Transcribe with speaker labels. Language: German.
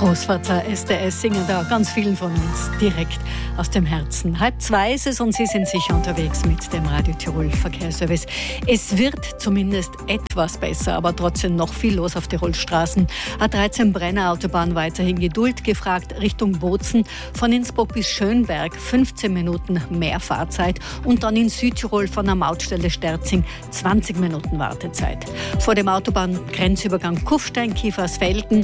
Speaker 1: Großvater SDS singen da ganz vielen von uns direkt aus dem Herzen. 1:30 ist es und Sie sind sicher unterwegs mit dem Radio Tirol Verkehrsservice. Es wird zumindest etwas besser, aber trotzdem noch viel los auf Tirols Straßen. A13 Brenner Autobahn weiterhin Geduld gefragt Richtung Bozen. Von Innsbruck bis Schönberg 15 Minuten mehr Fahrzeit und dann in Südtirol von der Mautstelle Sterzing 20 Minuten Wartezeit. Vor dem Autobahngrenzübergang Kufstein-Kiefersfelden